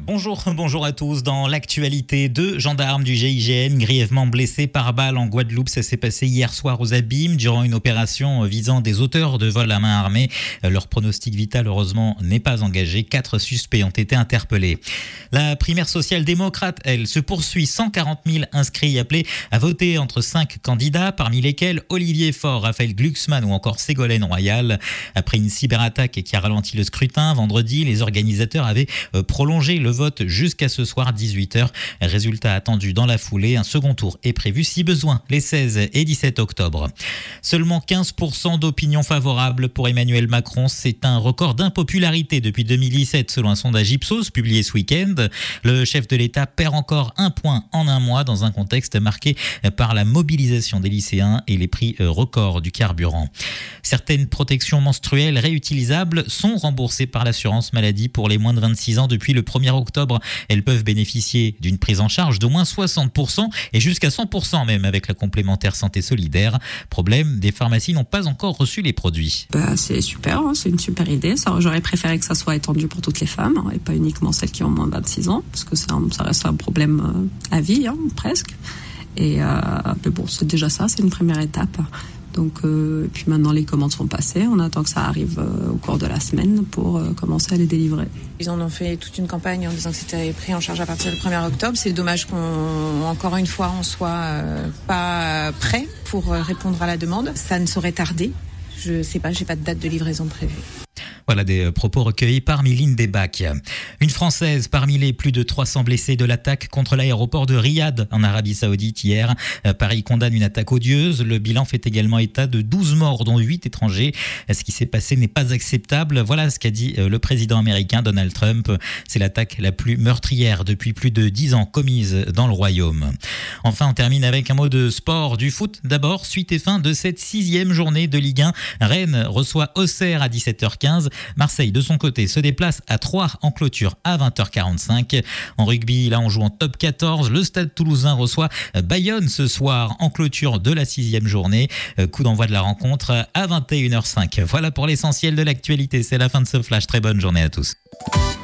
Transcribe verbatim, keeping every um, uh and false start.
Bonjour, bonjour à tous. Dans l'actualité, deux gendarmes du G I G N grièvement blessés par balle en Guadeloupe. Ça s'est passé hier soir aux Abîmes durant une opération visant des auteurs de vol à main armée. Leur pronostic vital, heureusement, n'est pas engagé. Quatre suspects ont été interpellés. La primaire social-démocrate, elle, se poursuit. cent quarante mille inscrits appelés à voter entre cinq candidats, parmi lesquels Olivier Faure, Raphaël Glucksmann ou encore Ségolène Royal. Après une cyberattaque qui a ralenti le scrutin, vendredi, les organisateurs avaient prolongé le vote jusqu'à ce soir dix-huit heures. Résultat attendu dans la foulée. Un second tour est prévu si besoin les seize et dix-sept octobre. Seulement quinze pour cent d'opinion favorable pour Emmanuel Macron. C'est un record d'impopularité depuis deux mille dix-sept selon un sondage Ipsos publié ce week-end. Le chef de l'État perd encore un point en un mois dans un contexte marqué par la mobilisation des lycéens et les prix records du carburant. Certaines protections menstruelles réutilisables sont remboursées par l'assurance maladie pour les moins de vingt-six ans depuis le premier octobre. Elles peuvent bénéficier d'une prise en charge d'au moins soixante pour cent et jusqu'à cent pour cent même avec la complémentaire santé solidaire. Problème, des pharmacies n'ont pas encore reçu les produits. Bah, c'est super, hein, c'est une super idée. Ça, j'aurais préféré que ça soit étendu pour toutes les femmes hein, et pas uniquement celles qui ont moins de vingt-six ans parce que c'est un, ça reste un problème euh, à vie, hein, presque. Et euh, mais bon, c'est déjà ça, c'est une première étape. Donc, euh, puis maintenant les commandes sont passées, on attend que ça arrive euh, au cours de la semaine pour euh, commencer à les délivrer. Ils en ont fait toute une campagne en disant que c'était pris en charge à partir du premier octobre. C'est dommage qu'on, encore une fois, on soit euh, pas prêt pour répondre à la demande. Ça ne saurait tarder. Je sais pas, j'ai pas de date de livraison prévue. Voilà des propos recueillis par Mylène Debac. Une Française parmi les plus de trois cents blessés de l'attaque contre l'aéroport de Riyad en Arabie Saoudite hier. Paris condamne une attaque odieuse. Le bilan fait également état de douze morts, dont huit étrangers. Ce qui s'est passé n'est pas acceptable. Voilà ce qu'a dit le président américain Donald Trump. C'est l'attaque la plus meurtrière depuis plus de dix ans commise dans le royaume. Enfin, on termine avec un mot de sport, du foot. D'abord, suite et fin de cette sixième journée de Ligue un. Rennes reçoit Auxerre à dix-sept heures quinze. Marseille, de son côté, se déplace à Troyes en clôture à vingt heures quarante-cinq. En rugby, là, on joue en top quatorze. Le Stade Toulousain reçoit Bayonne ce soir en clôture de la sixième journée. Coup d'envoi de la rencontre à vingt et une heures cinq. Voilà pour l'essentiel de l'actualité. C'est la fin de ce flash. Très bonne journée à tous.